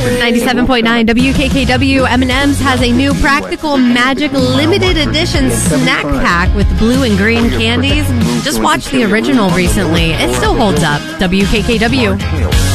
97.9 WKKW. M&M's has a new Practical Magic limited edition snack pack with blue and green candies. Just watched the original recently. It still holds up. WKKW.